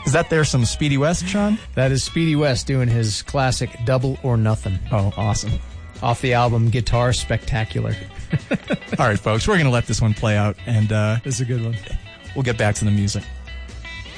Is that there some Speedy West, Sean? That is Speedy West doing his classic Double or Nothing. Oh, awesome. Off the album Guitar Spectacular. All right, folks, we're going to let this one play out, and This is a good one. we'll get back to the music.